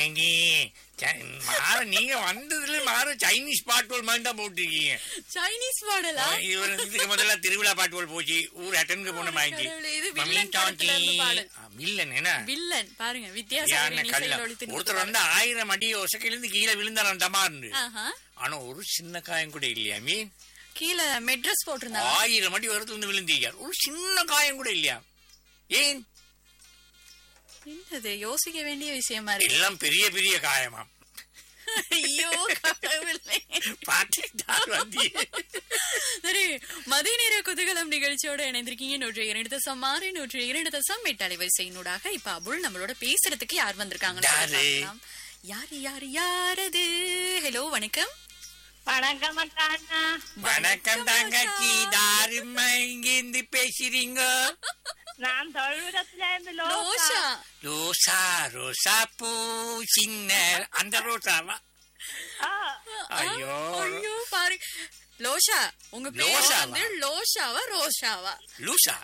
நீங்க வந்ததுல மாற சைனீஸ் பாட்டுகள் மாதிரி தான் போட்டிருக்கீங்க. சைனீஸ் பாடலா? இதுக்கு முதல்ல திருவிழா பாட்டுகள் போச்சு, ஊர் அட்டனுக்கு போன மாதிரி. வில்லன் பாருங்க, வித்தியாசம். ஒருத்தர் வந்து 1000 அடி ஒசக்கையில இருந்து கீழே விழுந்தாராம் டமார்னு. ஆனா ஒரு சின்ன காயம் கூட இல்லையா? மீன் கீழே மெட்ரஸ் போட்டிருந்தாங்க. 1000 அடி உயரத்துல இருந்து விழுந்தீங்க, ஒரு சின்ன காயம் கூட இல்லையா? ஏன் என்னது யோசிக்க வேண்டிய விஷயமா இருக்கு. எல்லாம் பெரிய பெரிய காயமா? ஐயோ கடவுளே. சரி, மதிய நேர குதூகலம் நிகழ்ச்சியோட இணைந்திருக்கீங்க. 102.6 102.8 அலைவரிசையினூடாக. இப்ப அபுல் நம்மளோட பேசுறதுக்கு யார் வந்திருக்காங்க? யாரு? ஹலோ, வணக்கம். வணக்கம் அண்ணா. வணக்கம் தங்கச்சி. தாரிம்மா இங்கிருந்து பேசுறீங்க? நான் தொழுவத்துல இருந்து ரோசா. ரோசா பூ சின்ன அந்த ரோசாவா? ஐயோ பாரு, லோஷா. உங்க பேர் வந்து லோஷாவா ரோஷாவா? லூசா.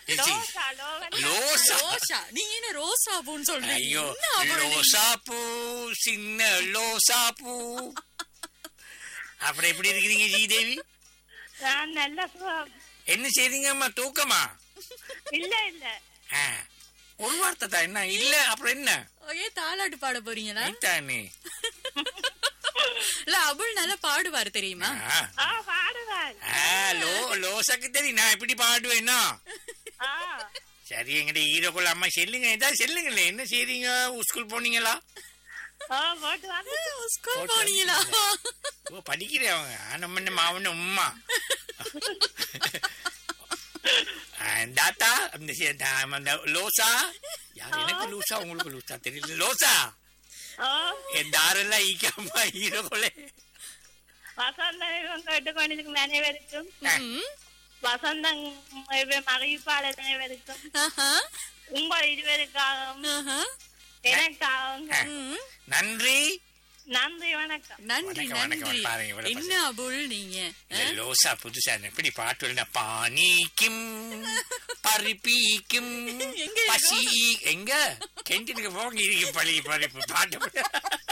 லோஷா. நீங்க என்ன ரோசா பூன்னு சொல்றீங்க? ஐயோ, ரோசா பூ சின்ன லோசா பூ. அப்புறம் எப்படி இருக்கிறீங்க ஸ்ரீதேவி? நான் நல்ல என்ன செய்றீங்கம்மா? தூக்கமா? இல்ல ஒரு வார்த்தை தான். என்ன இல்ல அப்புறம் என்ன? தாலாட்டு பாட போறீங்களா? தானே. இல்ல, அபுல் நல்லா பாடுவார் தெரியுமா? லோசாக்கு தெரியும், நான் எப்படி பாடுவேன்னா. சரி, எங்கிட்ட ஹீரோக்குள்ள அம்மா செல்லுங்க, ஏதாவது செல்லுங்களே. என்ன செய்றீங்க? ஸ்கூல் போனீங்களா? ஸ்கூல் போனீங்களா? படிக்கிறேன். அவங்க நம்ம மாவன உம்மா தாத்தா. அந்த லோசா யார்? எனக்கு லூசா, உங்களுக்கு லூசா தெரியல. லோசா என் தாரெல்லாம் ஈக்காமா ஹீரோக்குள்ளே. வசந்தம் கேட்டுக்கொண்டிருக்கும் அனைவருக்கும் வசந்தம் மகிழ்ப்பாளர் அனைவருக்கும் உங்கள் இருவருக்காகவும் எனக்காகவும் நன்றி. வணக்கம். நன்றி. என்ன அபுல் நீங்க லோசா புதுசா எப்படி பாட்டு? பானிக்கும் பறிப்பிக்கும் பசி எங்க கெண்டினுக்கு போங்க இருக்கு பழி பறிப்பு பாட்டு.